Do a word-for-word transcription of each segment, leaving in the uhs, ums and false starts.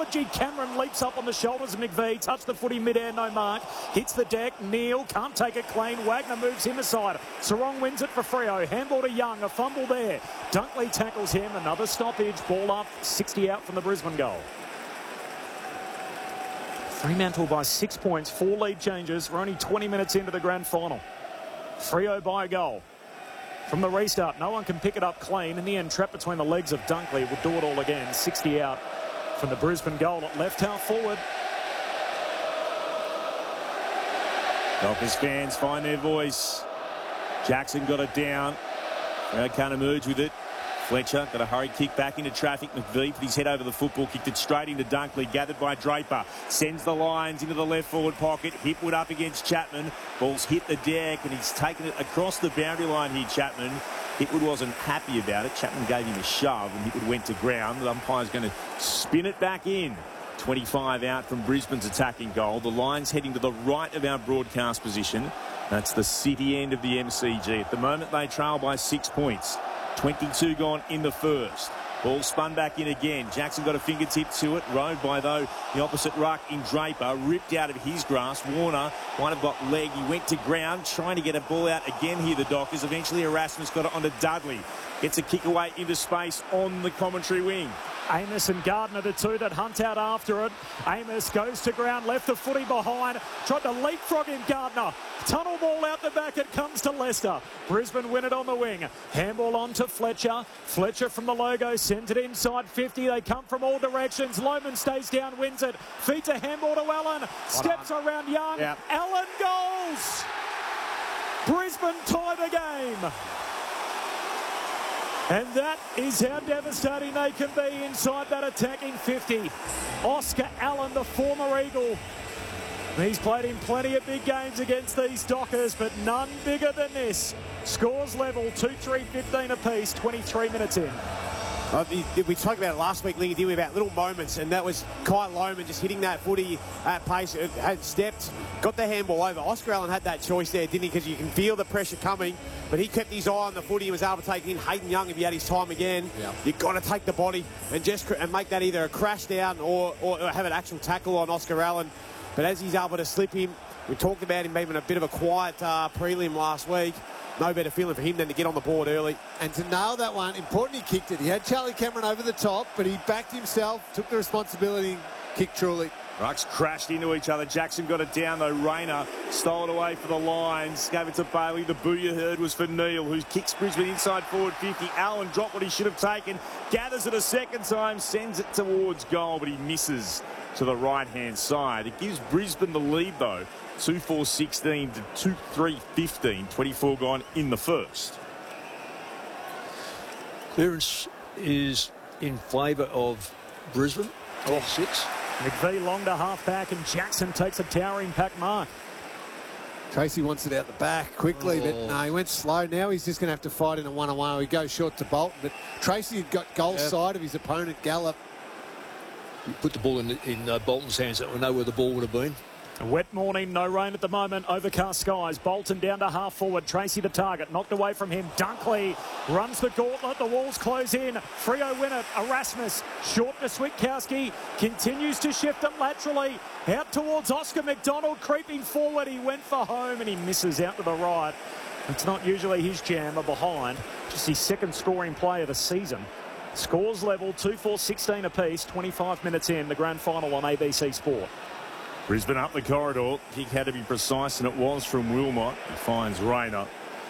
Coogee Cameron leaps up on the shoulders of McVeigh. Touched the footy mid-air, no mark. Hits the deck. Neal can't take it clean. Wagner moves him aside. Sarong wins it for Freo. Handball to Young. A fumble there. Dunkley tackles him. Another stoppage. Ball up. sixty out from the Brisbane goal. Fremantle by six points. Four lead changes. We're only twenty minutes into the grand final. Freo by a goal. From the restart, no one can pick it up clean. In the end, trapped between the legs of Dunkley. Will do it all again. sixty out from the Brisbane goal at left half forward. Dockers fans find their voice. Jackson got it down. Freo can't emerge with it. Fletcher got a hurried kick back into traffic. McVeigh put his head over the football, kicked it straight into Dunkley, gathered by Draper. Sends the lines into the left forward pocket. Hipwood up against Chapman. Ball's hit the deck and he's taken it across the boundary line here, Chapman. Hipwood wasn't happy about it. Chapman gave him a shove and Hipwood went to ground. The umpire's going to spin it back in. twenty-five out from Brisbane's attacking goal. The line's heading to the right of our broadcast position. That's the city end of the M C G. At the moment, they trail by six points. twenty-two gone in the first. Ball spun back in again. Jackson got a fingertip to it. Rode by, though, the opposite ruck in Draper. Ripped out of his grasp. Warner might have got leg. He went to ground, trying to get a ball out again here, the Dockers. Eventually, Erasmus got it onto Dudley. Gets a kick away into space on the commentary wing. Amos and Gardner, the two that hunt out after it. Amos goes to ground, left the footy behind. Tried to leapfrog him, Gardner. Tunnel ball out the back, it comes to Leicester. Brisbane win it on the wing. Handball on to Fletcher. Fletcher from the logo sends it inside fifty. They come from all directions. Lohman stays down, wins it. Feeds a handball to Allen. Steps around Young. Yep. Allen goals. Brisbane tie the game. And that is how devastating they can be inside that attacking fifty. Oscar Allen, the former Eagle. He's played in plenty of big games against these Dockers, but none bigger than this. Scores level, two three fifteen apiece, twenty-three minutes in. Uh, we talked about it last week, Lingy, didn't we, about little moments, and that was Kyle Lohman just hitting that footy at pace. It had stepped, got the handball over. Oscar Allen had that choice there, didn't he? Because you can feel the pressure coming, but he kept his eye on the footy and was able to take it in. Hayden Young, if he had his time again, yeah. You've got to take the body and just and make that either a crash down or, or have an actual tackle on Oscar Allen. But as he's able to slip him, we talked about him having a bit of a quiet uh, prelim last week. No better feeling for him than to get on the board early. And to nail that one, important he kicked it. He had Charlie Cameron over the top, but he backed himself, took the responsibility, and kicked truly. Rucks crashed into each other. Jackson got it down, though. Rayner stole it away for the Lions. Gave it to Bailey. The boo you heard was for Neal, who kicks Brisbane inside forward fifty. Allen dropped what he should have taken. Gathers it a second time. Sends it towards goal, but he misses to the right-hand side. It gives Brisbane the lead, though. two four sixteen to two three fifteen. twenty-four gone in the first. Clearance is in favour of Brisbane. Oh, six. McVeigh long to half back and Jackson takes a towering pack mark. Tracy wants it out the back quickly, oh. but no, he went slow. Now he's just going to have to fight in a one-on-one. He goes short to Bolton, but Tracy had got goal yep. side of his opponent, Gallup. He put the ball in, in uh, Bolton's hands. That we know where the ball would have been. A wet morning, no rain at the moment, overcast skies. Bolton down to half forward, Tracy the target, knocked away from him. Dunkley runs the gauntlet, the walls close in. Freo win it, Erasmus short to Switkowski, continues to shift it laterally, out towards Oscar McDonald, creeping forward. He went for home and he misses out to the right. It's not usually his jam, a behind, just his second scoring play of the season. Scores level, two four sixteen apiece, twenty-five minutes in, the grand final on A B C Sport. Brisbane up the corridor. Kick had to be precise, and it was from Wilmot. He finds Rayner.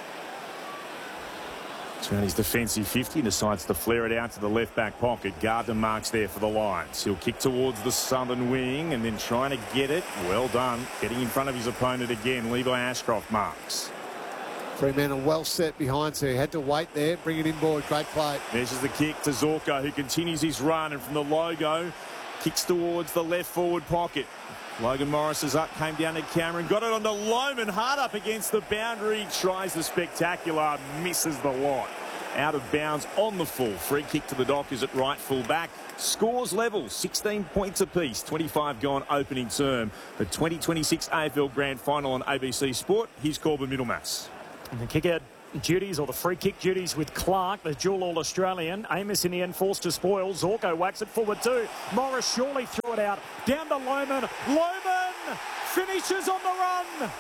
Turn his defensive fifty, decides to flare it out to the left back pocket. Gardner marks there for the Lions. He'll kick towards the southern wing and then trying to get it. Well done. Getting in front of his opponent again. Levi Ashcroft marks. Fremantle well set behind, so he had to wait there, bring it inboard. Great play. Measures the kick to Zorko, who continues his run, and from the logo, kicks towards the left forward pocket. Logan Morris is up, came down to Cameron, got it onto Lohman, hard up against the boundary, tries the spectacular, misses the lot. Out of bounds on the full. Free kick to the Dockers at right full back. Scores level, sixteen points apiece, twenty-five gone opening term. The twenty twenty-six A F L Grand Final on A B C Sport. Here's Corbin Middlemass. And the kick out duties, or the free kick duties, with Clark, the dual All-Australian. Amos in the end forced to spoil. Zorko whacks it forward too. Morris surely threw it out. Down to Lohman. Lohman finishes on the run.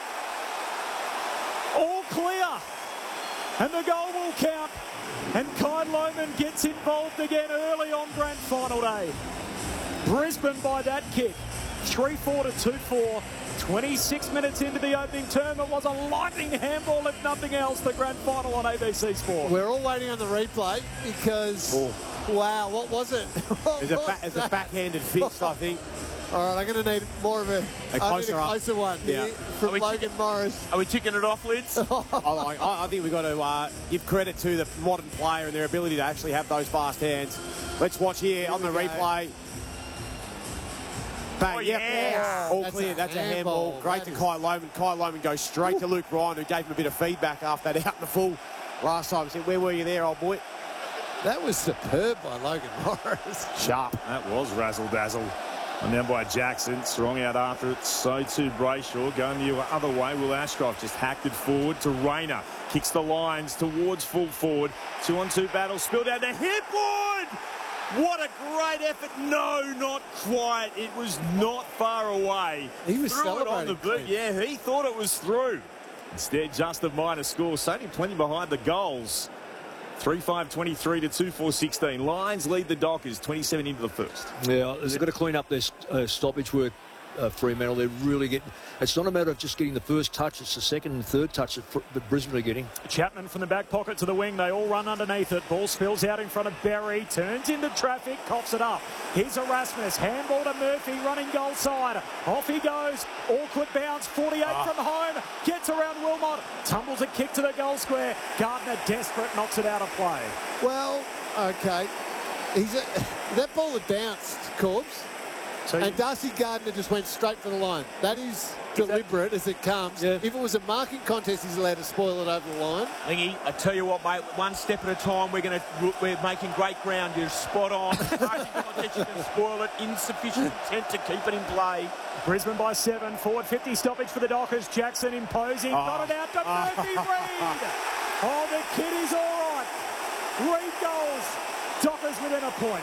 All clear. And the goal will count. And Kai Lohman gets involved again early on grand final day. Brisbane by that kick. three four to two four. twenty-six minutes into the opening term. It was a lightning handball, if nothing else, the grand final on A B C Sport. We're all waiting on the replay because, oh. wow, what was it? What There's, was a, ba there's a backhanded fist, I think. All right, I'm going to need more of a, a closer, a closer one yeah. here from Logan Morris. Are we ticking it off, Lids? I, like, I, I think we've got to uh, give credit to the modern player and their ability to actually have those fast hands. Let's watch here, here on the replay. Bang, oh, yep. yeah. All That's clear. a That's a handball. handball. Great That to is... Kai Lohman. Kai Lohman goes straight to Luke Ryan, who gave him a bit of feedback after that out in the full last time. He said, where were you there, old boy? That was superb by Logan Morris. Sharp. That was razzle-dazzle. And then by Jackson, strong out after it. So too Brayshaw. Going the other way, Will Ashcroft just hacked it forward to Rayner. Kicks the lines towards full forward. Two-on-two battle. Spilled out to Hipwood. What a great effort. No, not quite. It was not far away. He was Threw it on the celebrating. boot. Yeah, he thought it was through. Instead, just a minor score. Only plenty behind the goals. three five twenty-three to two four sixteen. Lions lead the Dockers twenty-seven into the first. Yeah, they've got to clean up their uh, stoppage work, uh, Fremantle. They're really getting... It's not a matter of just getting the first touch. It's the second and third touch that, that Brisbane are getting. Chapman from the back pocket to the wing. They all run underneath it. Ball spills out in front of Berry. Turns into traffic. Coughs it up. Here's Erasmus. Handball to Murphy. Running goal side. Off he goes. Awkward bounce. forty-eight Ah. from home. Gets around Wilmot. Tumbles a kick to the goal square. Gardner desperate. Knocks it out of play. Well, okay. He's a, that ball had bounced, Corbs. So And Darcy Gardner just went straight for the line. That is deliberate as it comes. Yeah. If it was a marking contest, he's allowed to spoil it over the line. Lingy, I tell you what, mate, one step at a time, we're going to we're making great ground. You're spot on. Marking contest, you can spoil it. Insufficient intent to keep it in play. Brisbane by seven. Forward fifty stoppage for the Dockers. Jackson imposing. Oh. Got it out to Murphy. Reid. Oh, the kid is all right. Reid goals. Dockers within a point.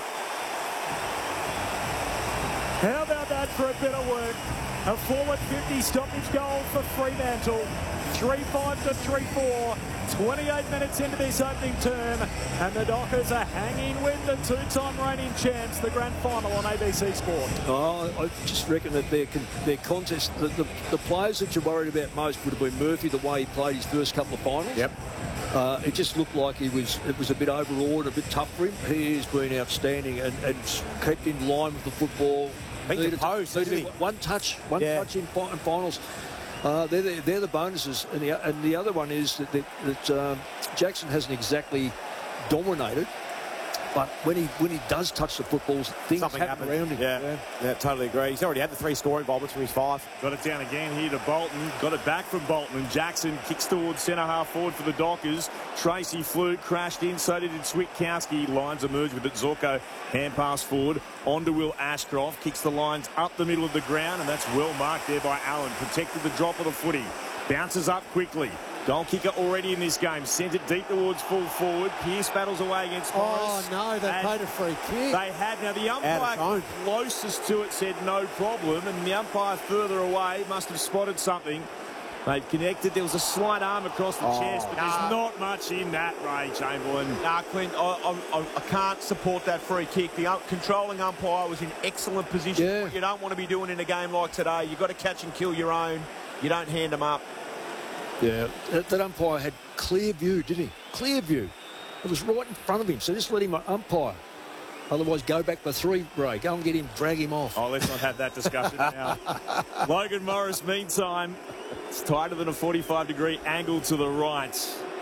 How about that for a bit of work? A forward fifty stoppage goal for Fremantle. three five to three four. twenty-eight minutes into this opening term. And the Dockers are hanging with the two-time reigning champs, the grand final on A B C Sport. Oh, I just reckon that their, their contest, the, the, the players that you're worried about most would have been Murphy, the way he played his first couple of finals. Yep. Uh, it just looked like he was it was a bit overawed, a bit tough for him. He has been outstanding and, and kept in line with the football. Beat the Needed- post, needed hasn't he? One touch, one Yeah. touch in, fi- in finals. Uh, they're, the, they're the bonuses. And the, and the other one is that, that, that um, Jackson hasn't exactly dominated. But when he when he does touch the footballs, things Something happen happened. around him. Yeah. yeah, yeah, totally agree. He's already had the three scoring involvements from his five. Got it down again here to Bolton. Got it back from Bolton. And Jackson kicks towards centre half forward for the Dockers. Tracy flew, crashed in, so did Switkowski. Lines emerge with it. Zorko hand pass forward. On to Will Ashcroft. Kicks the lines up the middle of the ground. And that's well marked there by Allen. Protected the drop of the footy. Bounces up quickly. Goal kicker already in this game. Sent it deep towards full forward. Pearce battles away against Morris. Oh, no, they And played a free kick. They had. Now, the Out umpire of zone. closest to it said no problem, and the umpire further away must have spotted something. They've connected. There was a slight arm across the Oh. chest, but Nah. there's not much in that, Ray Chamberlain. Nah, Clint, I, I, I can't support that free kick. The um, controlling umpire was in excellent position. Yeah. What you don't want to be doing in a game like today. You've got to catch and kill your own. You don't hand them up. Yeah, that, that umpire had clear view, didn't he? Clear view. It was right in front of him, so just let him umpire. Otherwise, go back for three, Ray. Go and get him, drag him off. Oh, let's not have that discussion now. Logan Morris, meantime, it's tighter than a forty-five degree angle to the right.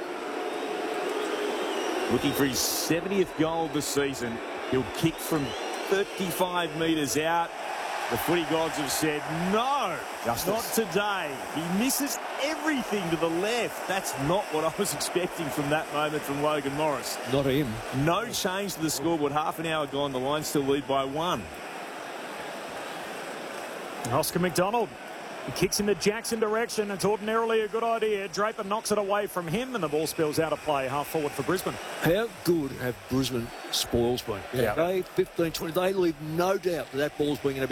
Looking for his seventieth goal this season. He'll kick from thirty-five metres out. The footy gods have said, no, Justice. not today. He misses everything to the left. That's not what I was expecting from that moment from Logan Morris. Not him. No change to the scoreboard. Half an hour gone. The Lions still lead by one. Oscar McDonald He kicks in the Jackson direction. It's ordinarily a good idea. Draper knocks it away from him, and the ball spills out of play. Half forward for Brisbane. How good have Brisbane spoils been? Yeah. They fifteen, twenty, they leave no doubt that that ball's going to be